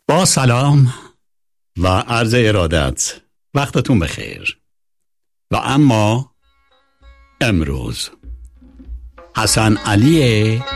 با سلام و عرض ارادت، وقتتون بخیر. و اما امروز حسن علی